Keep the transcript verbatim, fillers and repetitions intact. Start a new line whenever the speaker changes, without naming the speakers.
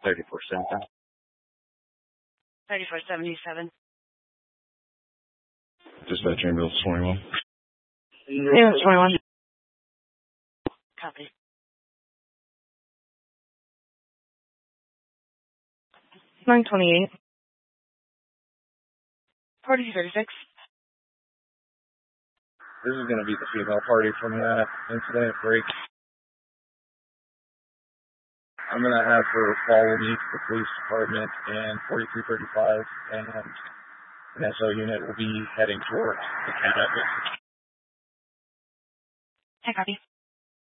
thirty-four seventy.
thirty-four seventy-seven.
Dispatch ambulance twenty-one.
Ambulance twenty-one. Copy. nine twenty-eight. Party thirty-six.
This is going to be the female party from that incident break. I'm going to have her follow me to the police department and forty-three thirty-five, and an S O unit will be heading towards the Canada.
Hey, copy.